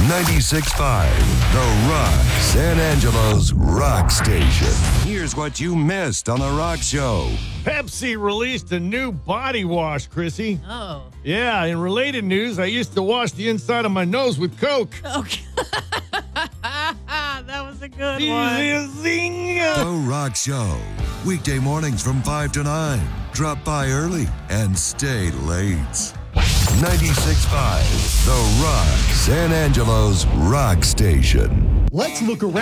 96.5, The Rock, San Angelo's rock station. Here's what you missed on The Rock Show. Pepsi released a new body wash, Chrissy. Oh. Yeah, in related news, I used to wash the inside of my nose with Coke. Okay. That was a good one. Zing. The Rock Show. Weekday mornings from 5 to 9. Drop by early and stay late. 96.5, The Rock, San Angelo's rock station. Let's look around.